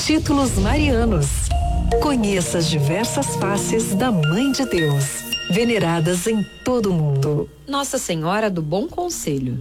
Títulos marianos. Conheça as diversas faces da Mãe de Deus, veneradas em todo o mundo. Nossa Senhora do Bom Conselho.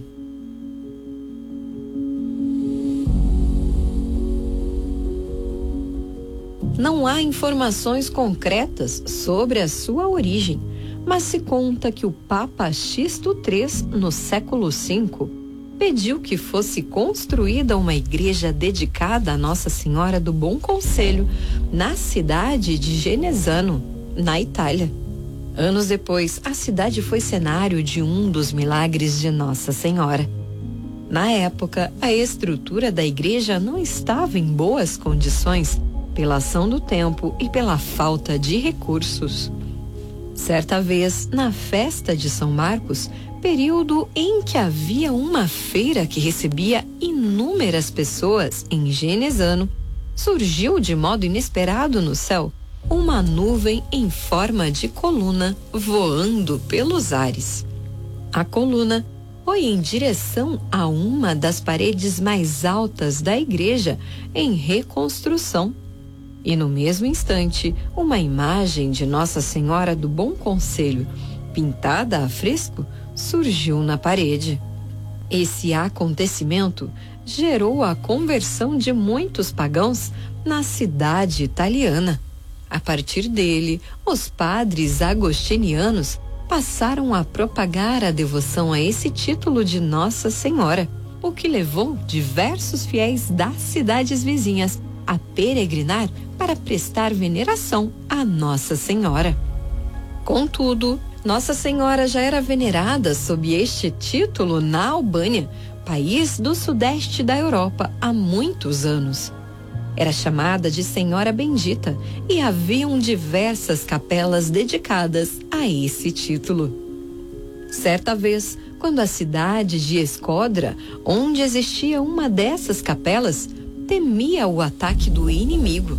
Não há informações concretas sobre a sua origem, mas se conta que o Papa Sixto III, no século V, pediu que fosse construída uma igreja dedicada a Nossa Senhora do Bom Conselho, na cidade de Genesano, na Itália. Anos depois, a cidade foi cenário de um dos milagres de Nossa Senhora. Na época, a estrutura da igreja não estava em boas condições, pela ação do tempo e pela falta de recursos. Certa vez, na festa de São Marcos, período em que havia uma feira que recebia inúmeras pessoas em Genesano, surgiu de modo inesperado no céu uma nuvem em forma de coluna voando pelos ares. A coluna foi em direção a uma das paredes mais altas da igreja em reconstrução. E no mesmo instante, uma imagem de Nossa Senhora do Bom Conselho, pintada a fresco, surgiu na parede. Esse acontecimento gerou a conversão de muitos pagãos na cidade italiana. A partir dele, os padres agostinianos passaram a propagar a devoção a esse título de Nossa Senhora, o que levou diversos fiéis das cidades vizinhas a peregrinar para prestar veneração a Nossa Senhora. Contudo, Nossa Senhora já era venerada sob este título na Albânia, país do sudeste da Europa, há muitos anos. Era chamada de Senhora Bendita e haviam diversas capelas dedicadas a esse título. Certa vez, quando a cidade de Escodra, onde existia uma dessas capelas, temia o ataque do inimigo,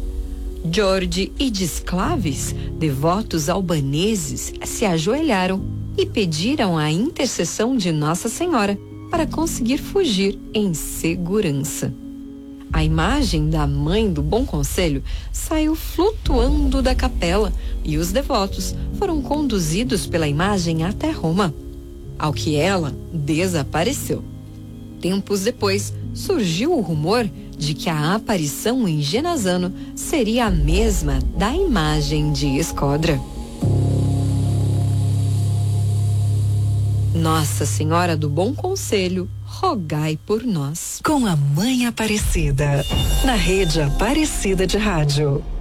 Jorge e Desclaves, devotos albaneses, se ajoelharam e pediram a intercessão de Nossa Senhora para conseguir fugir em segurança. A imagem da Mãe do Bom Conselho saiu flutuando da capela e os devotos foram conduzidos pela imagem até Roma, ao que ela desapareceu. Tempos depois, surgiu o rumor de que a aparição em Genazzano seria a mesma da imagem de Escodra. Nossa Senhora do Bom Conselho, rogai por nós. Com a Mãe Aparecida, na Rede Aparecida de Rádio.